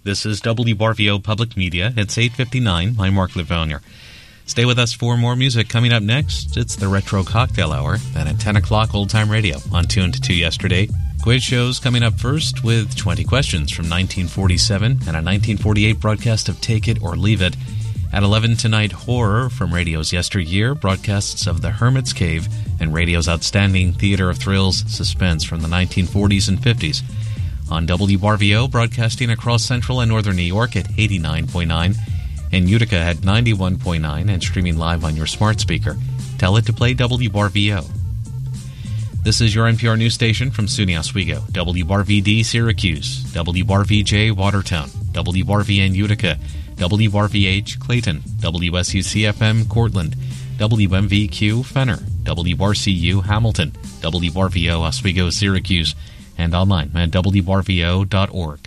This is WRVO Public Media. It's 8:59. I'm Mark Levonier. Stay with us for more music. Coming up next, it's the Retro Cocktail Hour. Then at 10 o'clock, Old Time Radio on Tuned to Yesterday. Quiz shows coming up first with 20 questions from 1947 and a 1948 broadcast of Take It or Leave It. At 11 tonight, horror from radio's yesteryear, broadcasts of The Hermit's Cave, and radio's outstanding theater of thrills, suspense from the 1940s and 50s. On WRVO, broadcasting across central and northern New York at 89.9, and Utica at 91.9, and streaming live on your smart speaker. Tell it to play WRVO. This is your NPR news station from SUNY Oswego, WRVD Syracuse, WRVJ Watertown, WRVN Utica, WRVH Clayton, WSUCFM Cortland, WMVQ Fenner, WRCU Hamilton, WRVO Oswego Syracuse, and online at WRVO.org.